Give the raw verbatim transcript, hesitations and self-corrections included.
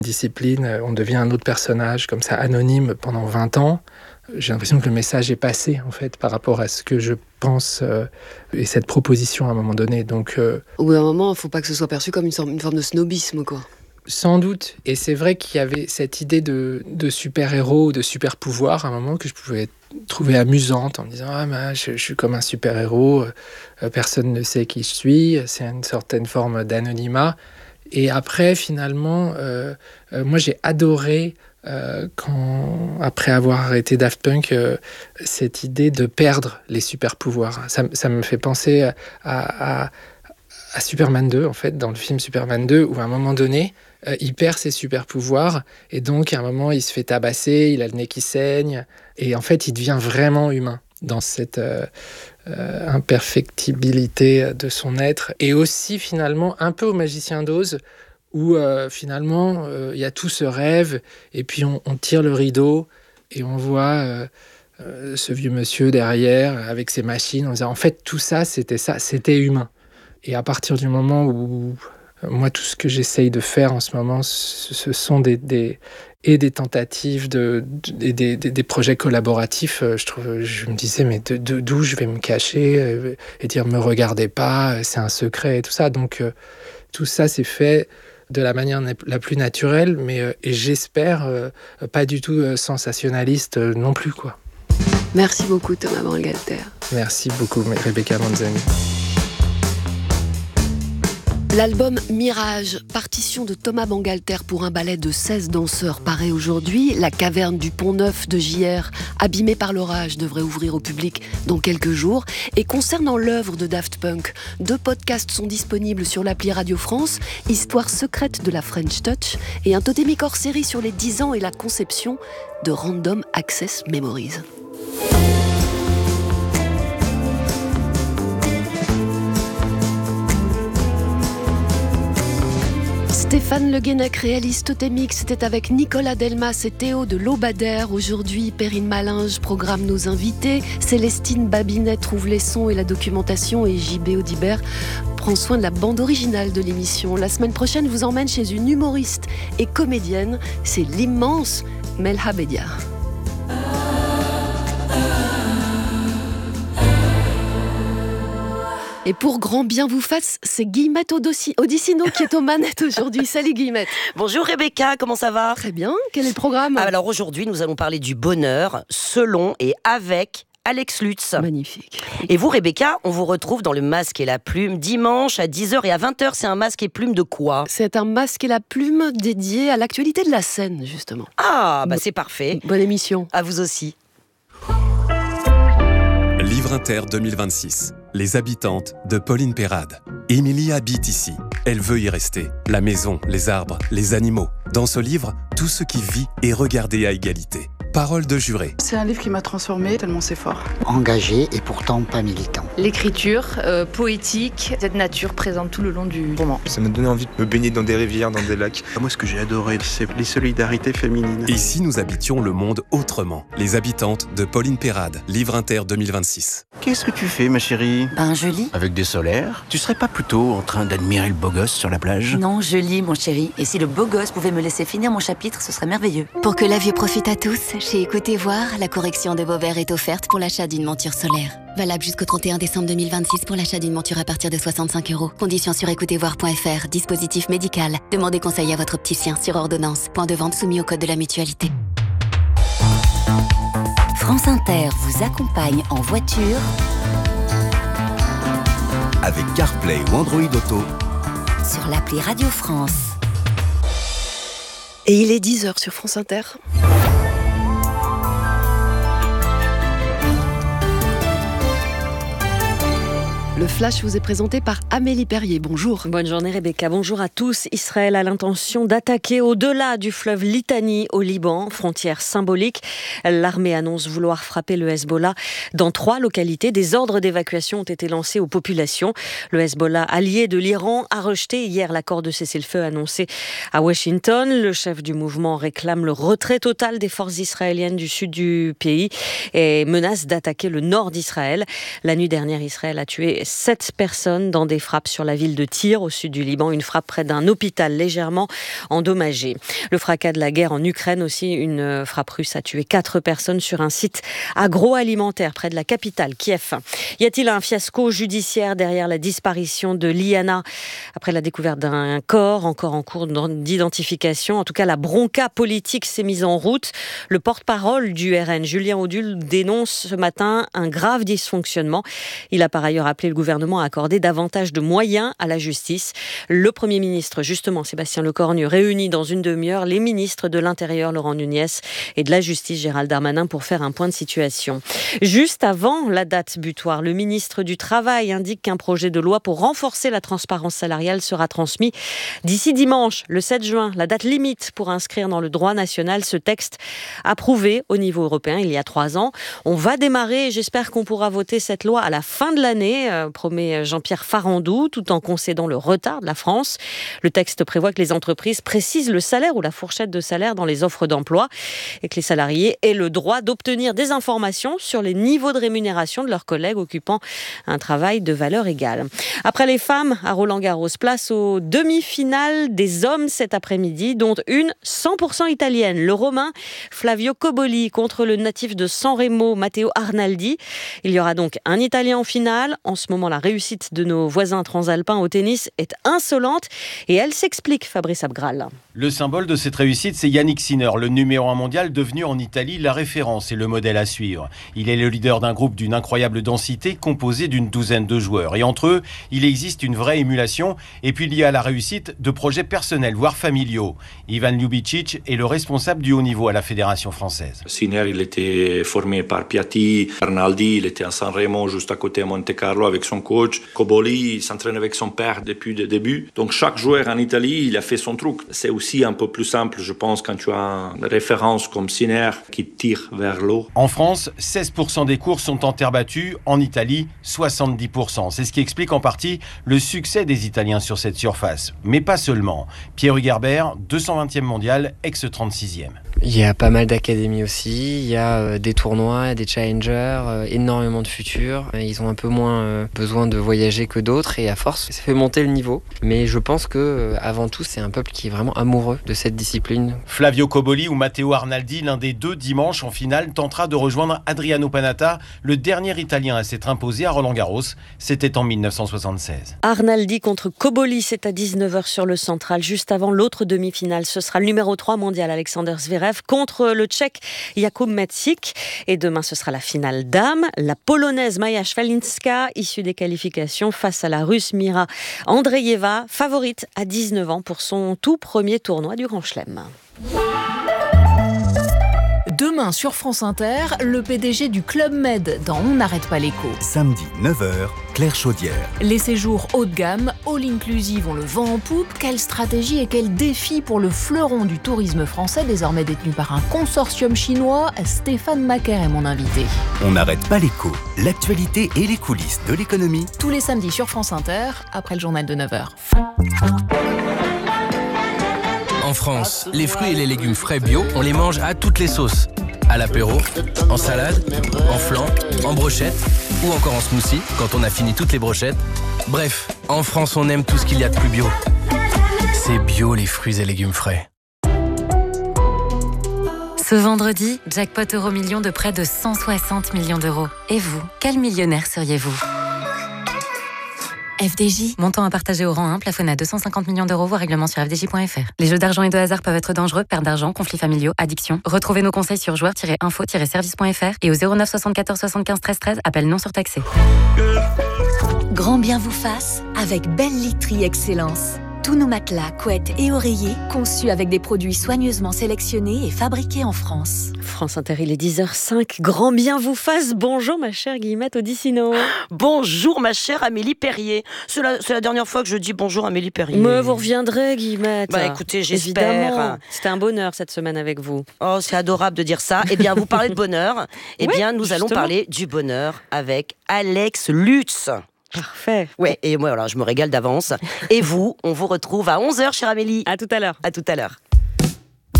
discipline, on devient un autre personnage, comme ça, anonyme pendant vingt ans. J'ai l'impression que le message est passé, en fait, par rapport à ce que je pense euh, et cette proposition à un moment donné. Donc, euh, au bout d'un moment, il ne faut pas que ce soit perçu comme une, sorte, une forme de snobisme, quoi. Sans doute. Et c'est vrai qu'il y avait cette idée de, de super-héros, de super-pouvoir, à un moment que je pouvais trouver amusante, en me disant « Ah, ben, je, je suis comme un super-héros, euh, personne ne sait qui je suis, c'est une certaine forme d'anonymat. » Et après, finalement, euh, euh, moi, j'ai adoré, euh, quand, après avoir arrêté Daft Punk, euh, cette idée de perdre les super-pouvoirs. Ça, ça me fait penser à, à, à Superman deux, en fait, dans le film Superman deux, où à un moment donné, euh, il perd ses super-pouvoirs, et donc, à un moment, il se fait tabasser, il a le nez qui saigne, et en fait, il devient vraiment humain dans cette euh, euh, imperfectibilité de son être, et aussi finalement un peu au Magicien d'Oz, où euh, finalement il euh, y a tout ce rêve, et puis on, on tire le rideau, et on voit euh, euh, ce vieux monsieur derrière, avec ses machines, en disant en fait tout ça c'était ça, c'était humain. Et à partir du moment où, euh, moi tout ce que j'essaye de faire en ce moment, ce, ce sont des... des et des tentatives, de, de, des, des, des projets collaboratifs. Je, trouve, je me disais, mais de, de, d'où je vais me cacher et dire, me regardez pas, c'est un secret et tout ça. Donc, euh, tout ça, c'est fait de la manière la plus naturelle, mais euh, et j'espère euh, pas du tout euh, sensationnaliste euh, non plus, quoi. Merci beaucoup, Thomas Bangalter. Merci beaucoup, Rebecca Manzoni. L'album Mirage, partition de Thomas Bangalter pour un ballet de seize danseurs, paraît aujourd'hui. La caverne du Pont-Neuf de J R, abîmée par l'orage, devrait ouvrir au public dans quelques jours. Et concernant l'œuvre de Daft Punk, deux podcasts sont disponibles sur l'appli Radio France, Histoire secrète de la French Touch et un totémique hors série sur les dix ans et la conception de Random Access Memories. Stéphane Le Guenec réalise Totémix. C'était avec Nicolas Delmas et Théo de Lobadère. Aujourd'hui, Perrine Malinge programme nos invités. Célestine Babinet trouve les sons et la documentation. Et J B Audibert prend soin de la bande originale de l'émission. La semaine prochaine, je vous emmène chez une humoriste et comédienne. C'est l'immense Melha Bedia. Et pour grand bien vous fasse, c'est Guillemette Odissino qui est aux manettes aujourd'hui. Salut Guillemette. Bonjour Rebecca, comment ça va ? Très bien, quel est le programme ? Alors aujourd'hui, nous allons parler du bonheur selon et avec Alex Lutz. Magnifique. Et vous Rebecca, on vous retrouve dans le Masque et la Plume dimanche à dix heures et à vingt heures. C'est un Masque et Plume de quoi ? C'est un Masque et la Plume dédié à l'actualité de la scène, justement. Ah, bah c'est parfait. Bonne émission. À vous aussi. Livre Inter deux mille vingt-six. Les habitantes de Pauline Perrade. Émilie habite ici. Elle veut y rester. La maison, les arbres, les animaux. Dans ce livre, tout ce qui vit est regardé à égalité. Parole de juré. C'est un livre qui m'a transformée tellement c'est fort. Engagé et pourtant pas militant. L'écriture euh, poétique, cette nature présente tout le long du roman. Ça m'a donné envie de me baigner dans des rivières, dans des lacs. Moi, ce que j'ai adoré, c'est les solidarités féminines. Et si nous habitions le monde autrement ? Les habitantes de Pauline Perrade. Livre Inter deux mille vingt-six. Qu'est-ce que tu fais, ma chérie ? Ben, je lis. Avec des solaires ? Tu serais pas plutôt en train d'admirer le beau gosse sur la plage ? Non, je lis, mon chéri. Et si le beau gosse pouvait me laisser finir mon chapitre, ce serait merveilleux. Pour que la vie profite à tous, chez Écoutez Voir, la correction de Beauvert est offerte pour l'achat d'une monture solaire. Valable jusqu'au trente et un décembre deux mille vingt-six pour l'achat d'une monture à partir de soixante-cinq euros. Conditions sur écoutez voir point f r. Dispositif médical. Demandez conseil à votre opticien sur ordonnance. Point de vente soumis au code de la mutualité. France Inter vous accompagne en voiture avec CarPlay ou Android Auto sur l'appli Radio France. Et il est dix heures sur France Inter. Le Flash vous est présenté par Amélie Perrier. Bonjour. Bonne journée Rebecca. Bonjour à tous. Israël a l'intention d'attaquer au-delà du fleuve Litani au Liban, frontière symbolique. L'armée annonce vouloir frapper le Hezbollah dans trois localités. Des ordres d'évacuation ont été lancés aux populations. Le Hezbollah, allié de l'Iran, a rejeté hier l'accord de cessez-le-feu annoncé à Washington. Le chef du mouvement réclame le retrait total des forces israéliennes du sud du pays et menace d'attaquer le nord d'Israël. La nuit dernière, Israël a tué sept personnes dans des frappes sur la ville de Tyr, au sud du Liban. Une frappe près d'un hôpital légèrement endommagé. Le fracas de la guerre en Ukraine aussi. Une frappe russe a tué quatre personnes sur un site agroalimentaire près de la capitale, Kiev. Y a-t-il un fiasco judiciaire derrière la disparition de Liana après la découverte d'un corps encore en cours d'identification? En tout cas, la bronca politique s'est mise en route. Le porte-parole du R N, Julien Audulle, dénonce ce matin un grave dysfonctionnement. Il a par ailleurs appelé le gouvernement à accorder davantage de moyens à la justice. Le Premier ministre, justement, Sébastien Lecornu, réunit dans une demi-heure les ministres de l'Intérieur, Laurent Nunez, et de la Justice, Gérald Darmanin, pour faire un point de situation. Juste avant la date butoir, le ministre du Travail indique qu'un projet de loi pour renforcer la transparence salariale sera transmis d'ici dimanche, le sept juin, la date limite pour inscrire dans le droit national ce texte approuvé au niveau européen il y a trois ans. On va démarrer et j'espère qu'on pourra voter cette loi à la fin de l'année, euh, promet Jean-Pierre Farandou, tout en concédant le retard de la France. Le texte prévoit que les entreprises précisent le salaire ou la fourchette de salaire dans les offres d'emploi et que les salariés aient le droit d'obtenir des informations sur les niveaux de rémunération de leurs collègues occupant un travail de valeur égale. Après les femmes, à Roland-Garros, place aux demi-finales des hommes cet après-midi, dont une cent pour cent italienne. Le Romain Flavio Cobolli contre le natif de San Remo, Matteo Arnaldi. Il y aura donc un Italien en finale. En ce moment, la réussite de nos voisins transalpins au tennis est insolente et elle s'explique, Fabrice Abgral. Le symbole de cette réussite, c'est Yannick Sinner, le numéro un mondial devenu en Italie la référence et le modèle à suivre. Il est le leader d'un groupe d'une incroyable densité composé d'une douzaine de joueurs. Et entre eux, il existe une vraie émulation et puis il y a la réussite de projets personnels, voire familiaux. Ivan Ljubicic est le responsable du haut niveau à la Fédération française. Sinner, il était formé par Piatti. Arnaldi, il était à San Remo, juste à côté à Monte Carlo avec son coach. Cobolli, il s'entraîne avec son père depuis le début. Donc chaque joueur en Italie, il a fait son truc. C'est aussi un peu plus simple, je pense, quand tu as une référence comme Sinner qui tire vers l'eau. En France, seize pour cent des courses sont en terre battue. En Italie, soixante-dix pour cent. C'est ce qui explique en partie le succès des Italiens sur cette surface. Mais pas seulement. Pierre Hugerbert, deux cent vingtième mondial, ex-trente-sixième. Il y a pas mal d'académies aussi, il y a euh, des tournois, des challengers, euh, énormément de futurs. Ils ont un peu moins euh, besoin de voyager que d'autres et à force, ça fait monter le niveau. Mais je pense que euh, avant tout, c'est un peuple qui est vraiment amoureux de cette discipline. Flavio Cobolli ou Matteo Arnaldi, l'un des deux dimanche en finale, tentera de rejoindre Adriano Panatta, le dernier Italien à s'être imposé à Roland-Garros. C'était en mille neuf cent soixante-seize. Arnaldi contre Cobolli, c'est à dix-neuf heures sur le Central. Juste avant l'autre demi-finale, ce sera le numéro trois mondial, Alexander Zverev, contre le Tchèque Jakub Mečík. Et demain, ce sera la finale dames. La Polonaise Maja Swiatekowska, issue des qualifications, face à la Russe Mira Andreeva, favorite à dix-neuf ans pour son tout premier tournoi du Grand Chelem. Demain sur France Inter, le P D G du Club Med dans On n'arrête pas l'écho. Samedi neuf heures, Claire Chaudière. Les séjours haut de gamme, all inclusive ont le vent en poupe. Quelle stratégie et quel défi pour le fleuron du tourisme français, désormais détenu par un consortium chinois? Stéphane Macaire est mon invité. On n'arrête pas l'écho. L'actualité et les coulisses de l'économie. Tous les samedis sur France Inter, après le journal de neuf heures. En France, les fruits et les légumes frais bio, on les mange à toutes les sauces. À l'apéro, en salade, en flan, en brochette ou encore en smoothie quand on a fini toutes les brochettes. Bref, en France, on aime tout ce qu'il y a de plus bio. C'est bio les fruits et légumes frais. Ce vendredi, jackpot Euromillions de près de cent soixante millions d'euros. Et vous, quel millionnaire seriez-vous ? F D J. Montant à partager au rang un, plafonné à deux cent cinquante millions d'euros, voire règlement sur f d j point f r. Les jeux d'argent et de hasard peuvent être dangereux, perte d'argent, conflits familiaux, addiction. Retrouvez nos conseils sur joueurs tiret info tiret service point f r et au zéro neuf soixante-quatorze soixante-quinze treize treize, appel non surtaxé. Grand bien vous fasse avec Belle Literie Excellence. Tous nos matelas, couettes et oreillers conçus avec des produits soigneusement sélectionnés et fabriqués en France. France Inter, il est dix heures cinq. Grand bien vous fasse. Bonjour ma chère Guillemette Odissino. Bonjour ma chère Amélie Perrier. C'est la, c'est la dernière fois que je dis bonjour Amélie Perrier. Mais vous reviendrez Guillemette. Bah écoutez, j'espère. Évidemment. C'était un bonheur cette semaine avec vous. Oh, c'est adorable de dire ça. Eh bien, vous parlez de bonheur. Eh oui, bien, nous justement. allons parler du bonheur avec Alex Lutz. Parfait. Ouais, et moi, alors, je me régale d'avance. Et vous, on vous retrouve à onze heures, chère Amélie. À tout à l'heure. À tout à l'heure.